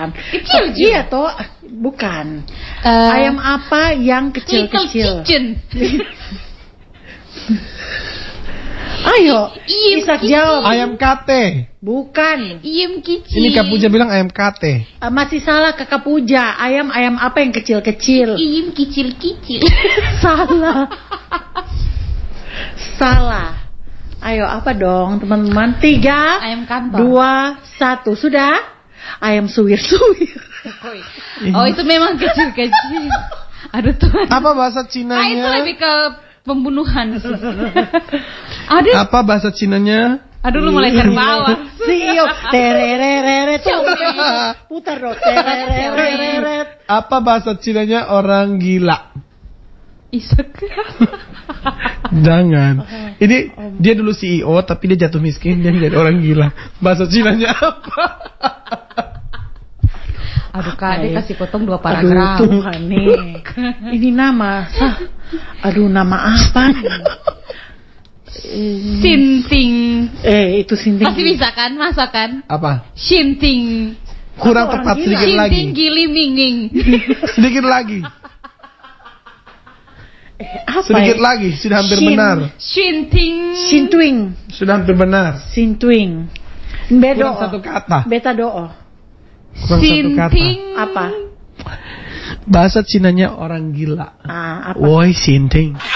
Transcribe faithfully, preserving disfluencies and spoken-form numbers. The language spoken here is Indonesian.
bukan. Kecil juga. Iya toh, bukan. Uh, Ayam apa yang kecil-kecil? Ayo, Isak jawab. Ayam kate. Bukan. Ayam kecil. Ini Kak Puja bilang ayam kate. Uh, masih salah Kakak Puja. Ayam ayam apa yang kecil-kecil? Ayam kecil-kecil. Salah. Salah. Ayo apa dong teman-teman? Tiga, ayam kantor. Dua, satu. Sudah? Ayam suwir-suwir. Oh itu memang kecil-kecil. Aduh Tuhan. Apa bahasa Ah, Cinanya? itu lebih ke pembunuhan sih. Aduh. Apa bahasa Cinanya? Aduh lu mulai terbawa. Sio, terereret. Putar dong. Terereret. Apa bahasa Cinanya orang gila? Isak. Jangan. Ini dia dulu C E O tapi dia jatuh miskin dan jadi orang gila. Bahasa Cinanya apa? Aduh Kak, dia kasih potong dua Aduh paragraf. Tuhan nih. Ini nama. Aduh nama apa? Sinting. Eh itu sinting. Masih bisa kan masakan? Apa? Sinting. Kurang tepat sedikit lagi. Sinting giliminging. Sedikit lagi. Eh, apa Sedikit ya? lagi, sudah hampir Shin. benar. Sinting. Sintuing. Sudah hampir benar. Sintuing. Bedo. Kurang satu kata. Beta doo. Kurang satu kata. Sinting. Apa? Bahasa Cinanya orang gila. Ah, apa? Woi sinting.